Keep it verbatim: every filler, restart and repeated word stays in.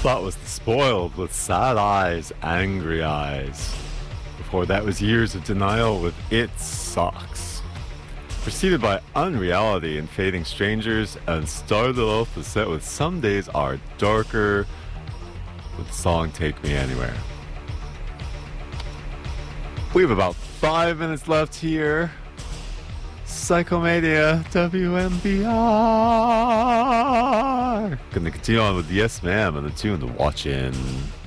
That was The Spoiled with Sad Eyes, Angry Eyes. Before that was Years of Denial with It Sucks. Preceded by Unreality and Fading Strangers, and started off the set with Some Days Are Darker with the song Take Me Anywhere. We have about five minutes left here. Psychomania, W M B R. Gonna continue on with Yes Ma'am and the tune The Watchin'.